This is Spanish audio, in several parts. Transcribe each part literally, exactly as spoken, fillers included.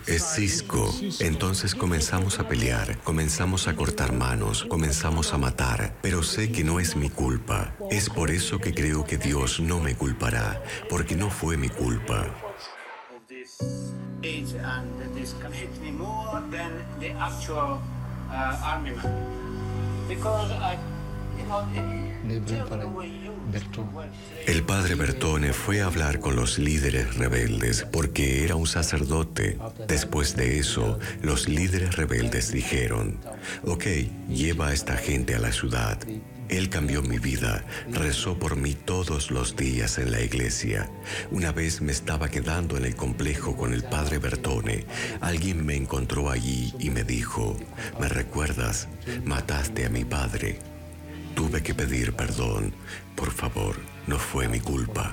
Es Cisco. Entonces comenzamos a pelear, comenzamos a cortar manos, comenzamos a matar, pero sé que no es mi culpa. Es por eso que creo que Dios no me culpará, porque no fue mi culpa. El padre Bertone fue a hablar con los líderes rebeldes porque era un sacerdote. Después de eso, los líderes rebeldes dijeron, ok, lleva a esta gente a la ciudad. Él cambió mi vida, rezó por mí todos los días en la iglesia. Una vez me estaba quedando en el complejo con el padre Bertone. Alguien me encontró allí y me dijo, ¿me recuerdas? Mataste a mi padre. Tuve que pedir perdón. Por favor, no fue mi culpa.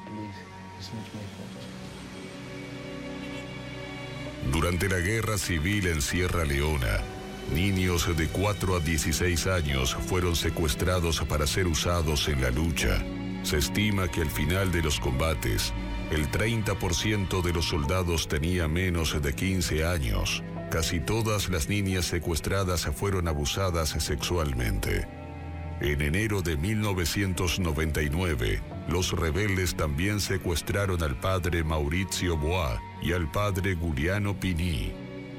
Durante la guerra civil en Sierra Leona, niños de cuatro a dieciséis años fueron secuestrados para ser usados en la lucha. Se estima que al final de los combates, el treinta por ciento de los soldados tenía menos de quince años. Casi todas las niñas secuestradas fueron abusadas sexualmente. En enero de mil novecientos noventa y nueve, los rebeldes también secuestraron al padre Maurizio Bois y al padre Giuliano Pini.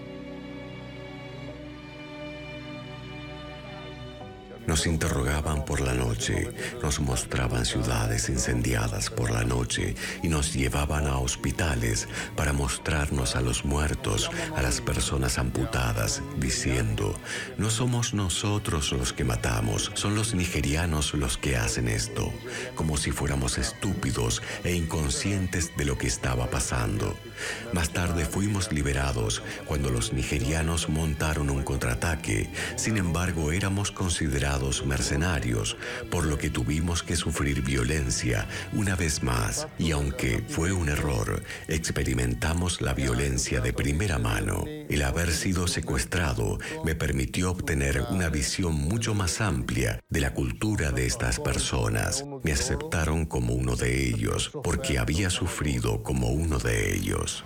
Nos interrogaban por la noche, nos mostraban ciudades incendiadas por la noche y nos llevaban a hospitales para mostrarnos a los muertos, a las personas amputadas, diciendo, no somos nosotros los que matamos, son los nigerianos los que hacen esto, como si fuéramos estúpidos e inconscientes de lo que estaba pasando. Más tarde fuimos liberados cuando los nigerianos montaron un contraataque, sin embargo éramos considerados mercenarios, por lo que tuvimos que sufrir violencia una vez más, y aunque fue un error, experimentamos la violencia de primera mano. El haber sido secuestrado me permitió obtener una visión mucho más amplia de la cultura de estas personas. Me aceptaron como uno de ellos, porque había sufrido como uno de ellos.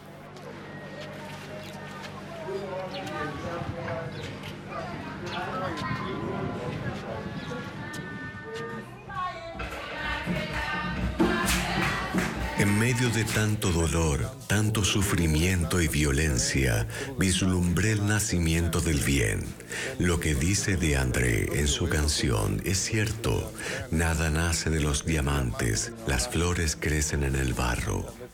En medio de tanto dolor, tanto sufrimiento y violencia, vislumbré el nacimiento del bien. Lo que dice de André en su canción es cierto. Nada nace de los diamantes, las flores crecen en el barro.